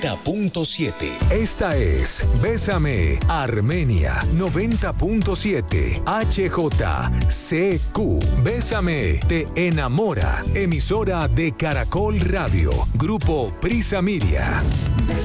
90.7. Esta es Bésame Armenia 90.7 HJCQ. Bésame te enamora. Emisora de Caracol Radio. Grupo Prisa Miria.